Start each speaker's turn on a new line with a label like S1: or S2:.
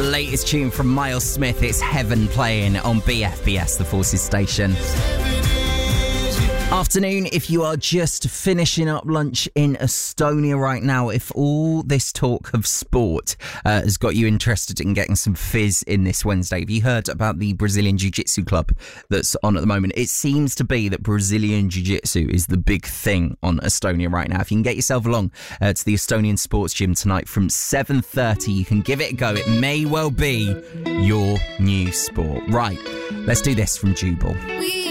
S1: latest tune from Miles Smith. It's Heaven playing on BFBS, the Forces station. Afternoon, if you are just finishing up lunch in Estonia right now, if all this talk of sport has got you interested in getting some fizz in this Wednesday, have you heard about the Brazilian Jiu-Jitsu club that's on at the moment? It seems to be that Brazilian Jiu-Jitsu is the big thing on Estonia right now. If you can get yourself along to the Estonian Sports Gym tonight from 7:30, you can give it a go. It may well be your new sport. Right, let's do this from Jubal.